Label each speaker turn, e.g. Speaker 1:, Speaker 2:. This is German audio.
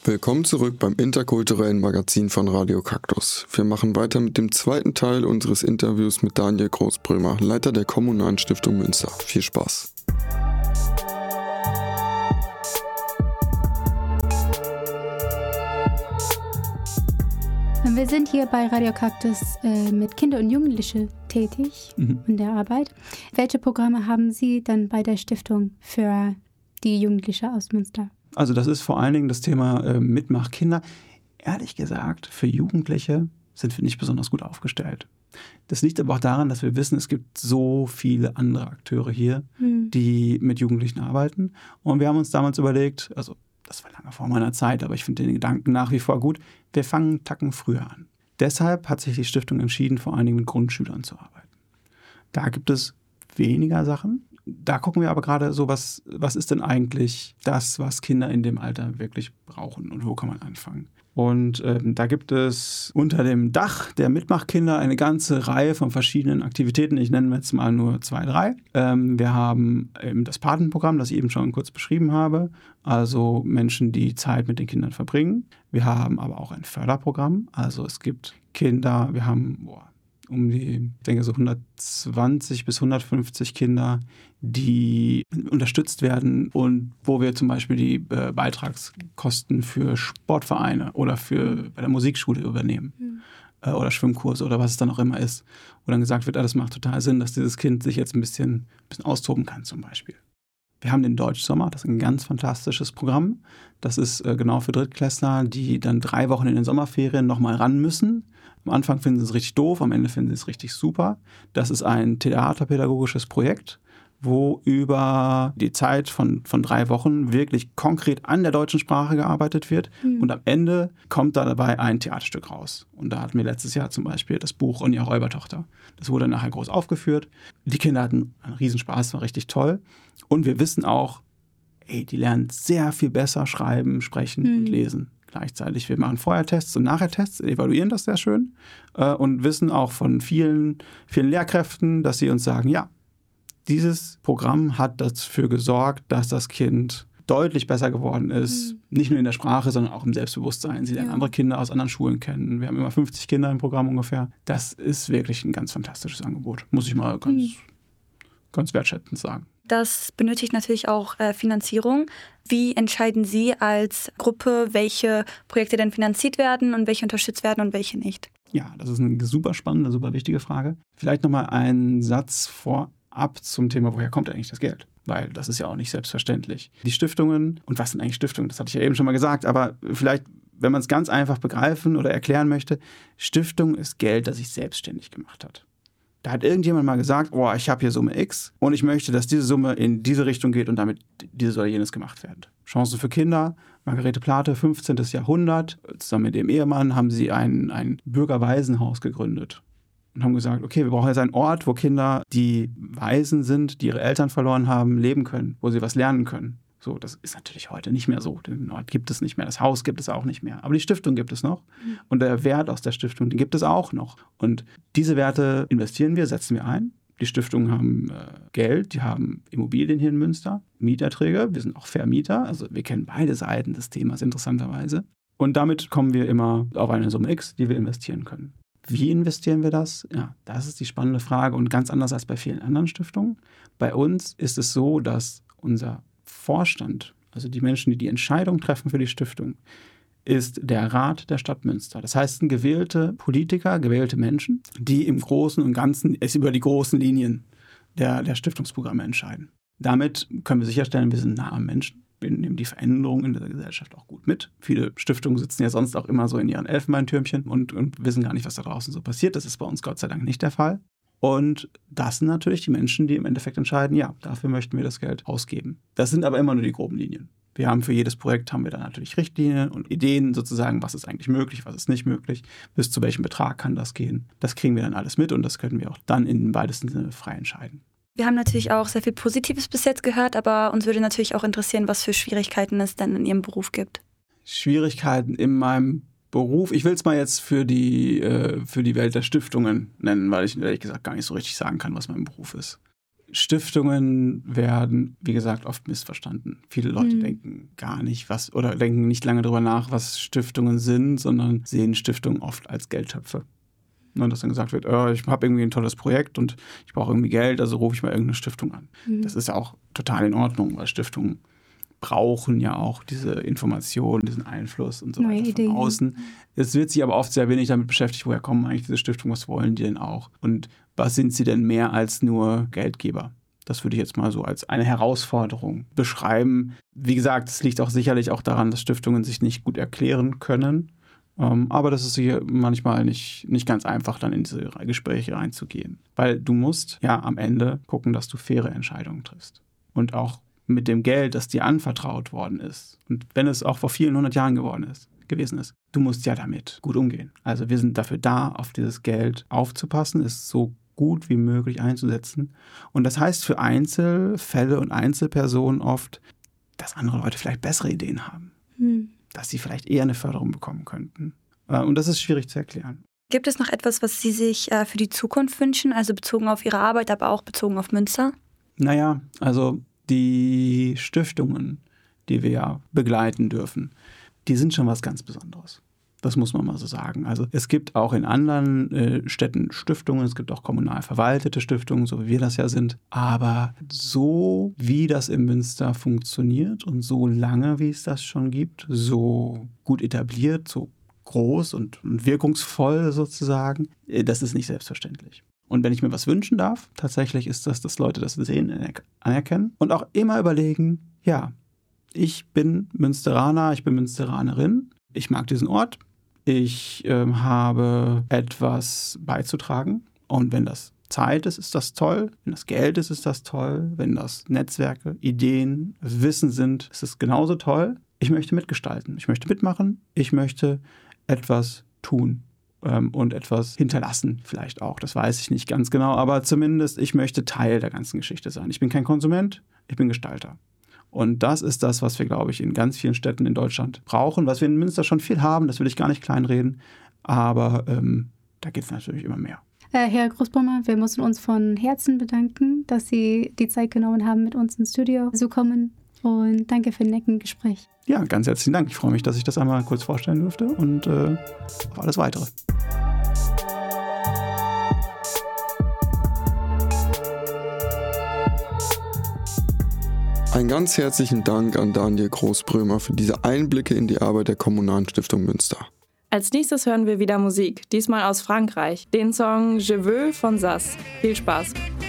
Speaker 1: Willkommen zurück beim interkulturellen Magazin von Radio Kaktus. Wir machen weiter mit dem zweiten Teil unseres Interviews mit Daniel Großbrömer, Leiter der Kommunalen Stiftung Münster. Viel Spaß!
Speaker 2: Wir sind hier bei Radio Kaktus mit Kinder und Jugendliche tätig in der Arbeit. Welche Programme haben Sie dann bei der Stiftung für die Jugendliche aus Münster?
Speaker 3: Also das ist vor allen Dingen das Thema Mitmachkinder. Ehrlich gesagt, für Jugendliche sind wir nicht besonders gut aufgestellt. Das liegt aber auch daran, dass wir wissen, es gibt so viele andere Akteure hier, die mit Jugendlichen arbeiten. Und wir haben uns damals überlegt, also das war lange vor meiner Zeit, aber ich finde den Gedanken nach wie vor gut, wir fangen einen Tacken früher an. Deshalb hat sich die Stiftung entschieden, vor allen Dingen mit Grundschülern zu arbeiten. Da gibt es weniger Sachen. Da gucken wir aber gerade so, was ist denn eigentlich das, was Kinder in dem Alter wirklich brauchen und wo kann man anfangen? Und da gibt es unter dem Dach der Mitmachkinder eine ganze Reihe von verschiedenen Aktivitäten. Ich nenne jetzt mal nur 2, 3. Wir haben das Patenprogramm, das ich eben schon kurz beschrieben habe. Also Menschen, die Zeit mit den Kindern verbringen. Wir haben aber auch ein Förderprogramm. Also es gibt Kinder, wir haben um die, ich denke so 120 bis 150 Kinder, die unterstützt werden und wo wir zum Beispiel die Beitragskosten für Sportvereine oder bei der Musikschule übernehmen oder Schwimmkurse oder was es dann auch immer ist. Wo dann gesagt wird, das macht total Sinn, dass dieses Kind sich jetzt ein bisschen austoben kann zum Beispiel. Wir haben den Deutschsommer, das ist ein ganz fantastisches Programm. Das ist genau für Drittklässler, die dann 3 Wochen in den Sommerferien nochmal ran müssen. Am Anfang finden sie es richtig doof, am Ende finden sie es richtig super. Das ist ein theaterpädagogisches Projekt, wo über die Zeit von 3 Wochen wirklich konkret an der deutschen Sprache gearbeitet wird. Und am Ende kommt da dabei ein Theaterstück raus. Und da hatten wir letztes Jahr zum Beispiel das Buch Ronja Räubertochter. Das wurde nachher groß aufgeführt. Die Kinder hatten einen Riesenspaß, war richtig toll. Und wir wissen auch, die lernen sehr viel besser schreiben, sprechen und lesen. Gleichzeitig, wir machen vorher Tests und nachher Tests, evaluieren das sehr schön und wissen auch von vielen Lehrkräften, dass sie uns sagen, ja, dieses Programm hat dafür gesorgt, dass das Kind deutlich besser geworden ist, nicht nur in der Sprache, sondern auch im Selbstbewusstsein. Sie lernen andere Kinder aus anderen Schulen kennen. Wir haben immer 50 Kinder im Programm ungefähr. Das ist wirklich ein ganz fantastisches Angebot, muss ich mal ganz wertschätzend sagen.
Speaker 4: Das benötigt natürlich auch Finanzierung. Wie entscheiden Sie als Gruppe, welche Projekte denn finanziert werden und welche unterstützt werden und welche nicht?
Speaker 3: Ja, das ist eine super spannende, super wichtige Frage. Vielleicht nochmal einen Satz vorab zum Thema, woher kommt eigentlich das Geld? Weil das ist ja auch nicht selbstverständlich. Die Stiftungen, und was sind eigentlich Stiftungen? Das hatte ich ja eben schon mal gesagt, aber vielleicht, wenn man es ganz einfach begreifen oder erklären möchte, Stiftung ist Geld, das sich selbstständig gemacht hat. Da hat irgendjemand mal gesagt, ich habe hier Summe X und ich möchte, dass diese Summe in diese Richtung geht und damit dieses oder jenes gemacht wird. Chancen für Kinder, Margarete Plate, 15. Jahrhundert. Zusammen mit dem Ehemann haben sie ein Bürgerwaisenhaus gegründet und haben gesagt, okay, wir brauchen jetzt einen Ort, wo Kinder, die Waisen sind, die ihre Eltern verloren haben, leben können, wo sie was lernen können. So, das ist natürlich heute nicht mehr so. Den Ort gibt es nicht mehr, das Haus gibt es auch nicht mehr. Aber die Stiftung gibt es noch. Und der Wert aus der Stiftung, den gibt es auch noch. Und diese Werte investieren wir, setzen wir ein. Die Stiftungen haben Geld, die haben Immobilien hier in Münster, Mieterträge. Wir sind auch Vermieter, also wir kennen beide Seiten des Themas interessanterweise. Und damit kommen wir immer auf eine Summe X, die wir investieren können. Wie investieren wir das? Ja, das ist die spannende Frage und ganz anders als bei vielen anderen Stiftungen. Bei uns ist es so, dass unser Vorstand, also die Menschen, die die Entscheidung treffen für die Stiftung, ist der Rat der Stadt Münster. Das heißt, gewählte Politiker, gewählte Menschen, die im Großen und Ganzen über die großen Linien der Stiftungsprogramme entscheiden. Damit können wir sicherstellen, wir sind nah am Menschen. Wir nehmen die Veränderungen in der Gesellschaft auch gut mit. Viele Stiftungen sitzen ja sonst auch immer so in ihren Elfenbeintürmchen und wissen gar nicht, was da draußen so passiert. Das ist bei uns Gott sei Dank nicht der Fall. Und das sind natürlich die Menschen, die im Endeffekt entscheiden, ja, dafür möchten wir das Geld ausgeben. Das sind aber immer nur die groben Linien. Wir haben für jedes Projekt haben wir dann natürlich Richtlinien und Ideen sozusagen, was ist eigentlich möglich, was ist nicht möglich, bis zu welchem Betrag kann das gehen. Das kriegen wir dann alles mit und das können wir auch dann in weitesten Sinne frei entscheiden.
Speaker 4: Wir haben natürlich auch sehr viel Positives bis jetzt gehört, aber uns würde natürlich auch interessieren, was für Schwierigkeiten es denn in Ihrem Beruf gibt.
Speaker 3: Schwierigkeiten in meinem Beruf, ich will es mal jetzt für die Welt der Stiftungen nennen, weil ich ehrlich gesagt gar nicht so richtig sagen kann, was mein Beruf ist. Stiftungen werden, wie gesagt, oft missverstanden. Viele Leute denken gar nicht oder denken nicht lange darüber nach, was Stiftungen sind, sondern sehen Stiftungen oft als Geldtöpfe. Und dass dann gesagt wird, ich habe irgendwie ein tolles Projekt und ich brauche irgendwie Geld, also rufe ich mal irgendeine Stiftung an. Das ist ja auch total in Ordnung, weil Stiftungen brauchen ja auch diese Information, diesen Einfluss und so weiter von außen. Es wird sich aber oft sehr wenig damit beschäftigt, woher kommen eigentlich diese Stiftungen, was wollen die denn auch? Und was sind sie denn mehr als nur Geldgeber? Das würde ich jetzt mal so als eine Herausforderung beschreiben. Wie gesagt, es liegt auch sicherlich auch daran, dass Stiftungen sich nicht gut erklären können. Aber das ist hier manchmal nicht ganz einfach, dann in diese Gespräche reinzugehen. Weil du musst ja am Ende gucken, dass du faire Entscheidungen triffst. Und auch mit dem Geld, das dir anvertraut worden ist. Und wenn es auch vor vielen 100 Jahren gewesen ist, du musst ja damit gut umgehen. Also wir sind dafür da, auf dieses Geld aufzupassen, es so gut wie möglich einzusetzen. Und das heißt für Einzelfälle und Einzelpersonen oft, dass andere Leute vielleicht bessere Ideen haben. Dass sie vielleicht eher eine Förderung bekommen könnten. Und das ist schwierig zu erklären.
Speaker 4: Gibt es noch etwas, was Sie sich für die Zukunft wünschen, also bezogen auf Ihre Arbeit, aber auch bezogen auf Münster?
Speaker 3: Naja, also die Stiftungen, die wir ja begleiten dürfen, die sind schon was ganz Besonderes. Das muss man mal so sagen. Also es gibt auch in anderen Städten Stiftungen, es gibt auch kommunal verwaltete Stiftungen, so wie wir das ja sind. Aber so wie das in Münster funktioniert und so lange, wie es das schon gibt, so gut etabliert, so groß und wirkungsvoll sozusagen, das ist nicht selbstverständlich. Und wenn ich mir was wünschen darf, tatsächlich ist das, dass Leute das sehen, anerkennen und auch immer überlegen, ja, ich bin Münsteraner, ich bin Münsteranerin, ich mag diesen Ort, ich habe etwas beizutragen und wenn das Zeit ist, ist das toll, wenn das Geld ist, ist das toll, wenn das Netzwerke, Ideen, Wissen sind, ist es genauso toll. Ich möchte mitgestalten, ich möchte mitmachen, ich möchte etwas tun. Und etwas hinterlassen vielleicht auch. Das weiß ich nicht ganz genau, aber zumindest ich möchte Teil der ganzen Geschichte sein. Ich bin kein Konsument, ich bin Gestalter. Und das ist das, was wir, glaube ich, in ganz vielen Städten in Deutschland brauchen, was wir in Münster schon viel haben, das will ich gar nicht kleinreden, aber da geht es natürlich immer mehr.
Speaker 2: Herr Großbrümmer, wir müssen uns von Herzen bedanken, dass Sie die Zeit genommen haben, mit uns ins Studio zu kommen. Und danke für ein nettes Gespräch.
Speaker 3: Ja, ganz herzlichen Dank. Ich freue mich, dass ich das einmal kurz vorstellen durfte und auf alles Weitere.
Speaker 1: Einen ganz herzlichen Dank an Daniel Großbrümmer für diese Einblicke in die Arbeit der Kommunalen Stiftung Münster.
Speaker 5: Als nächstes hören wir wieder Musik, diesmal aus Frankreich, den Song Je veux von Sass. Viel Spaß!